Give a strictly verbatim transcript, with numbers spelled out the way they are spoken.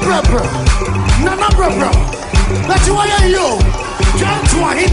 bro bro. Nana bro bro. That's why you. John to a hit